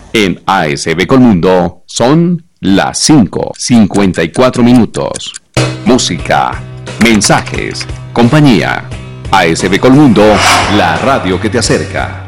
En ASB Colmundo son las 5:54 minutos. Música, mensajes, compañía. ASB Colmundo, la radio que te acerca.